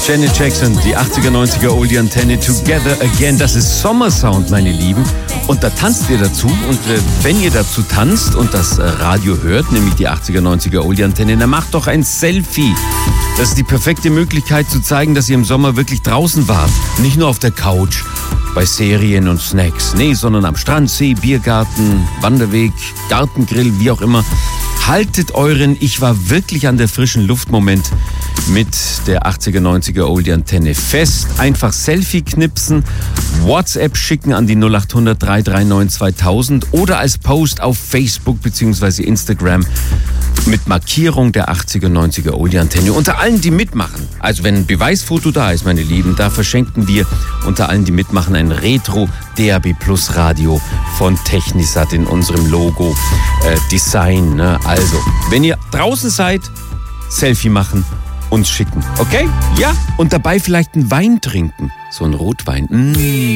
Janet Jackson, die 80er, 90er Oldie Antenne, Together Again. Das ist Sommersound, meine Lieben. Und da tanzt ihr dazu. Und wenn ihr dazu tanzt und das Radio hört, nämlich die 80er, 90er Oldie Antenne, dann macht doch ein Selfie. Das ist die perfekte Möglichkeit zu zeigen, dass ihr im Sommer wirklich draußen wart. Nicht nur auf der Couch, bei Serien und Snacks. Nee, sondern am Strand, See, Biergarten, Wanderweg, Gartengrill, wie auch immer. Haltet euren Ich war wirklich an der frischen Luft-Moment mit der 80er, 90er Oldie Antenne fest. Einfach Selfie knipsen, WhatsApp schicken an die 0800 339 2000 oder als Post auf Facebook bzw. Instagram mit Markierung der 80er, 90er Oldie Antenne. Unter allen, die mitmachen, also wenn ein Beweisfoto da ist, meine Lieben, da verschenken wir unter allen, die mitmachen, ein Retro DAB Plus Radio von Technisat in unserem Logo Design. Ne? Also, wenn ihr draußen seid, Selfie machen, uns schicken, okay? Ja, und dabei vielleicht einen Wein trinken, so einen Rotwein.